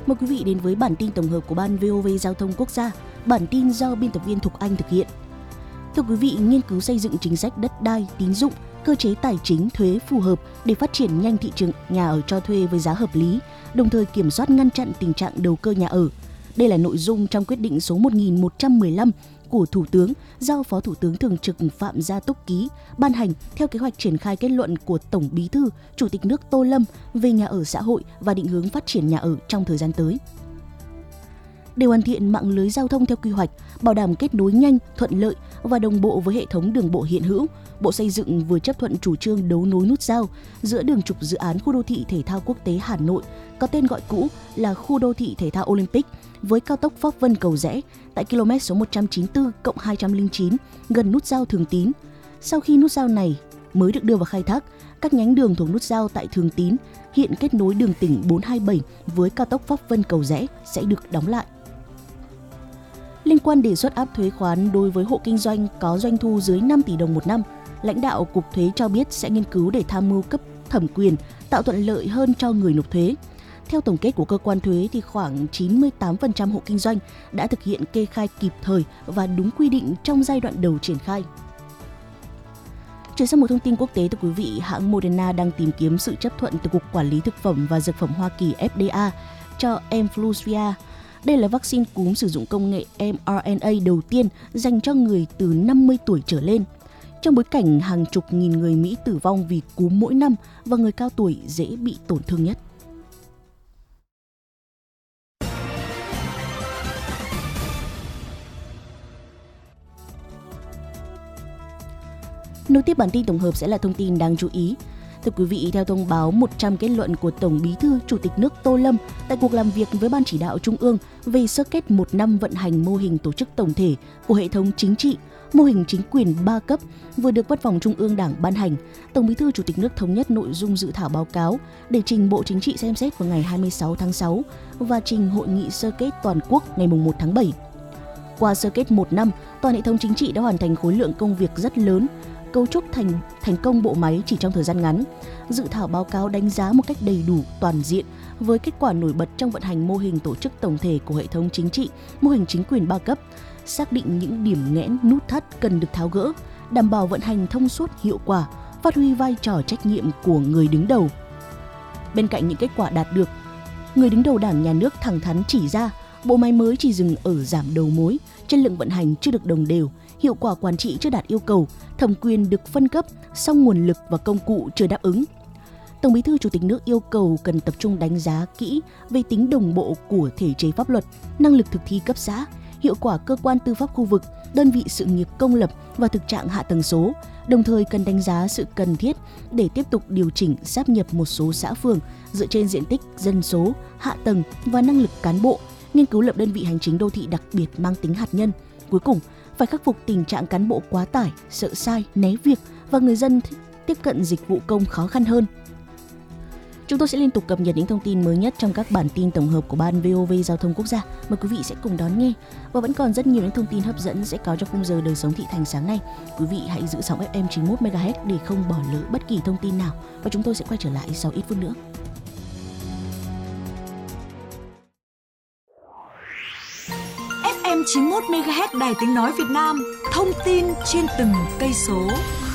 Mời quý vị đến với bản tin tổng hợp của Ban VOV Giao thông Quốc gia. Bản tin do biên tập viên Thục Anh thực hiện. Thưa quý vị, nghiên cứu xây dựng chính sách đất đai, tín dụng, cơ chế tài chính, thuế phù hợp để phát triển nhanh thị trường nhà ở cho thuê với giá hợp lý, đồng thời kiểm soát ngăn chặn tình trạng đầu cơ nhà ở. Đây là nội dung trong quyết định số 1115 của Thủ tướng do Phó Thủ tướng Thường trực Phạm Gia Túc ký, ban hành theo kế hoạch triển khai kết luận của Tổng Bí thư, Chủ tịch nước Tô Lâm về nhà ở xã hội và định hướng phát triển nhà ở trong thời gian tới. Để hoàn thiện mạng lưới giao thông theo quy hoạch, bảo đảm kết nối nhanh, thuận lợi và đồng bộ với hệ thống đường bộ hiện hữu, Bộ Xây dựng vừa chấp thuận chủ trương đấu nối nút giao giữa đường trục dự án khu đô thị thể thao quốc tế Hà Nội, có tên gọi cũ là khu đô thị thể thao Olympic, với cao tốc Pháp Vân Cầu Giẽ tại km số 194+209 gần nút giao Thường Tín. Sau khi nút giao này mới được đưa vào khai thác, các nhánh đường thuộc nút giao tại Thường Tín hiện kết nối đường tỉnh 427 với cao tốc Pháp Vân Cầu Giẽ sẽ được đóng lại. Liên quan đề xuất áp thuế khoán đối với hộ kinh doanh có doanh thu dưới 5 tỷ đồng một năm, lãnh đạo Cục Thuế cho biết sẽ nghiên cứu để tham mưu cấp thẩm quyền, tạo thuận lợi hơn cho người nộp thuế. Theo tổng kết của cơ quan thuế thì khoảng 98% hộ kinh doanh đã thực hiện kê khai kịp thời và đúng quy định trong giai đoạn đầu triển khai. Chuyển sang một thông tin quốc tế, thưa quý vị, hãng Moderna đang tìm kiếm sự chấp thuận từ Cục Quản lý Thực phẩm và Dược phẩm Hoa Kỳ FDA cho Enfluvia. Đây là vaccine cúm sử dụng công nghệ mRNA đầu tiên dành cho người từ 50 tuổi trở lên. Trong bối cảnh hàng chục nghìn người Mỹ tử vong vì cúm mỗi năm và người cao tuổi dễ bị tổn thương nhất. Nối tiếp bản tin tổng hợp sẽ là thông tin đáng chú ý. Thưa quý vị, theo thông báo 100 kết luận của Tổng Bí thư, Chủ tịch nước Tô Lâm tại cuộc làm việc với Ban Chỉ đạo Trung ương về sơ kết 1 năm vận hành mô hình tổ chức tổng thể của hệ thống chính trị, mô hình chính quyền 3 cấp vừa được Văn phòng Trung ương Đảng ban hành, Tổng Bí thư Chủ tịch nước thống nhất nội dung dự thảo báo cáo để trình Bộ Chính trị xem xét vào ngày 26 tháng 6 và trình Hội nghị sơ kết toàn quốc ngày 1 tháng 7. Qua sơ kết 1 năm, toàn hệ thống chính trị đã hoàn thành khối lượng công việc rất lớn, cấu trúc thành công bộ máy chỉ trong thời gian ngắn. Dự thảo báo cáo đánh giá một cách đầy đủ, toàn diện với kết quả nổi bật trong vận hành mô hình tổ chức tổng thể của hệ thống chính trị, mô hình chính quyền 3 cấp, xác định những điểm nghẽn nút thắt cần được tháo gỡ, đảm bảo vận hành thông suốt hiệu quả, phát huy vai trò trách nhiệm của người đứng đầu. Bên cạnh những kết quả đạt được, người đứng đầu Đảng, Nhà nước thẳng thắn chỉ ra bộ máy mới chỉ dừng ở giảm đầu mối, chất lượng vận hành chưa được đồng đều, hiệu quả quản trị chưa đạt yêu cầu, thẩm quyền được phân cấp, song nguồn lực và công cụ chưa đáp ứng. Tổng Bí thư Chủ tịch nước yêu cầu cần tập trung đánh giá kỹ về tính đồng bộ của thể chế pháp luật, năng lực thực thi cấp xã, hiệu quả cơ quan tư pháp khu vực, đơn vị sự nghiệp công lập và thực trạng hạ tầng số, đồng thời cần đánh giá sự cần thiết để tiếp tục điều chỉnh sáp nhập một số xã phường dựa trên diện tích, dân số, hạ tầng và năng lực cán bộ, nghiên cứu lập đơn vị hành chính đô thị đặc biệt mang tính hạt nhân. Cuối cùng, phải khắc phục tình trạng cán bộ quá tải, sợ sai, né việc và người dân tiếp cận dịch vụ công khó khăn hơn. Chúng tôi sẽ liên tục cập nhật những thông tin mới nhất trong các bản tin tổng hợp của Ban VOV Giao thông Quốc gia. Mời quý vị sẽ cùng đón nghe. Và vẫn còn rất nhiều những thông tin hấp dẫn sẽ có trong khung giờ Đời sống thị thành sáng nay. Quý vị hãy giữ sóng FM 91 MHz để không bỏ lỡ bất kỳ thông tin nào. Và chúng tôi sẽ quay trở lại sau ít phút nữa. FM 91 MHz Đài Tiếng nói Việt Nam, thông tin trên từng cây số.